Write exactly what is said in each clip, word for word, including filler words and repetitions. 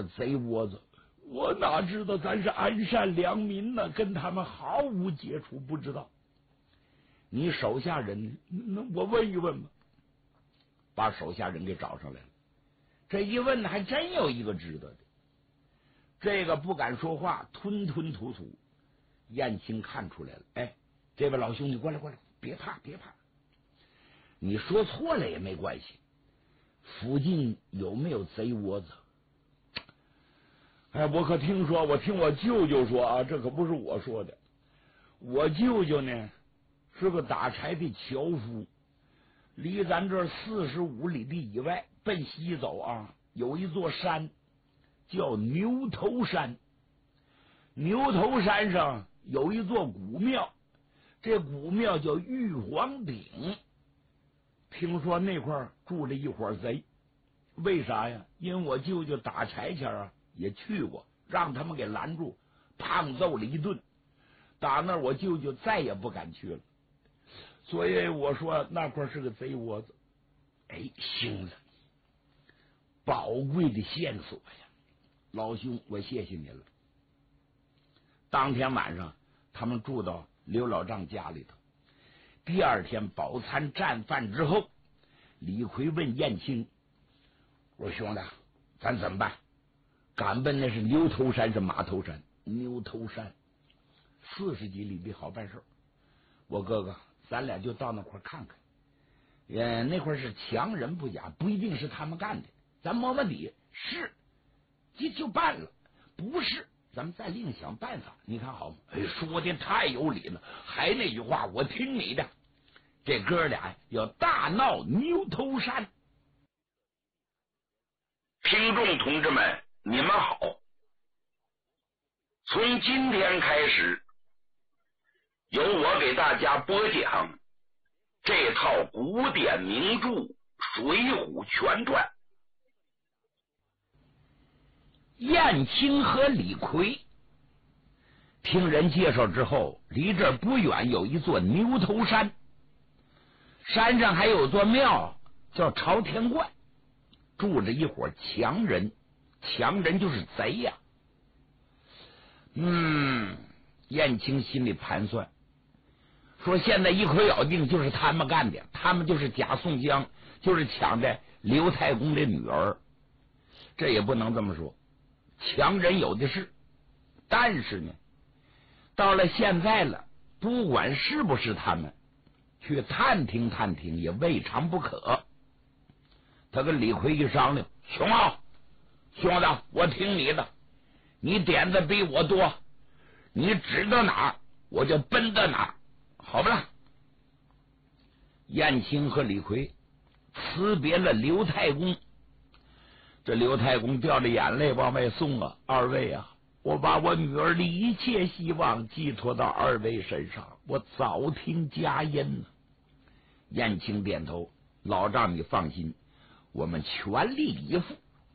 贼窝子。我哪知道咱是安善良民呢，跟他们毫无接触，不知道。你手下人，那我问一问吧。把手下人给找上来了。这一问还真有一个知道的，这个不敢说话，吞吞吐吐。燕青看出来了，哎，这位老兄弟，过来过来，别怕别怕，你说错了也没关系。附近有没有贼窝子？哎，我可听说，我听我舅舅说啊，这可不是我说的。我舅舅呢是个打柴的樵夫，离咱这儿四十五里地以外，奔西走啊，有一座山叫牛头山。牛头山上有一座古庙，这古庙叫玉皇顶。听说那块儿住着一伙贼，为啥呀？因为我舅舅打柴前啊也去过，让他们给拦住，胖揍了一顿。打那我舅舅再也不敢去了。所以我说那块是个贼窝子。哎，行了，宝贵的线索呀，老兄，我谢谢你了。当天晚上，他们住到刘老丈家里头。第二天饱餐战饭之后，李逵问燕青：“我说兄弟，咱怎么办？敢奔那是牛头山是马头山？牛头山四十几里地，好办事。我哥哥，咱俩就到那块看看。呃，那块是强人不假，不一定是他们干的，咱摸摸底，是就就办了，不是咱们再另想办法，你看好吗？”哎，说的太有理了，还那句话，我听你的。这哥俩要大闹牛头山。 听众同志们，你们好！从今天开始，由我给大家播讲这套古典名著《水浒全传》。 燕青和李逵听人介绍之后，离这儿不远有一座牛头山，山上还有座庙叫朝天观，住着一伙强人，强人就是贼呀、啊。嗯，燕青心里盘算，说现在一口咬定就是他们干的，他们就是假宋江，就是抢的刘太公的女儿。这也不能这么说，强人有的是，但是呢，到了现在了，不管是不是他们，去探听探听也未尝不可。他跟李逵一商量，兄啊，兄弟，我听你的，你点子比我多，你指到哪儿我就奔到哪儿，好不啦？燕青和李逵辞别了刘太公，这刘太公掉着眼泪往外送啊，二位啊，我把我女儿的一切希望寄托到二位身上，我早听佳音呢。燕青点头，老丈你放心，我们全力以赴。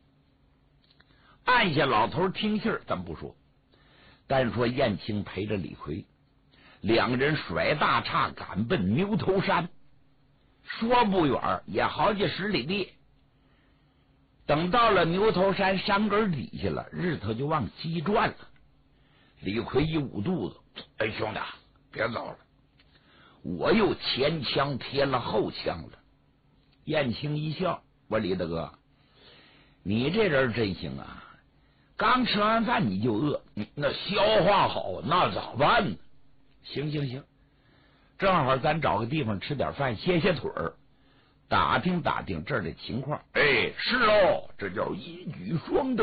按下老头听信儿，咱不说，单说燕青陪着李逵，两个人甩大叉赶奔牛头山。说不远也好几十里地，等到了牛头山山根底下了，日头就往西转了。李逵一捂肚子，哎，兄弟，别走了，我又前枪贴了后枪了。燕青一笑，我李大哥，你这人真行啊，刚吃完饭你就饿，那消化好那咋办呢？行行行，正好咱找个地方吃点饭歇歇腿儿，打听打听这儿的情况。哎，是喽，这叫一举双得。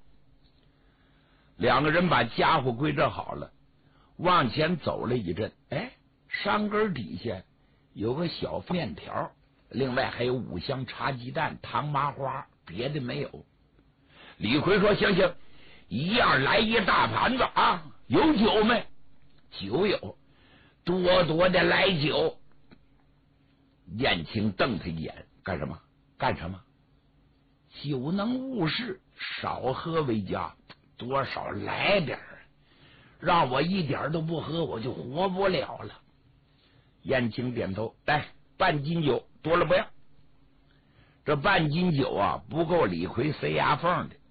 两个人把家伙归置好了，往前走了一阵，哎，山根底下有个小面条，另外还有五香茶鸡蛋、糖麻花，别的没有。李逵说：“行行，一样来一大盘子啊！有酒没？酒有，多多的来酒。”燕青瞪他一眼，干什么？干什么？酒能误事，少喝为佳。多少来点儿，让我一点都不喝，我就活不了了。燕青点头，来半斤酒，多了不要。这半斤酒啊，不够李逵塞牙缝的。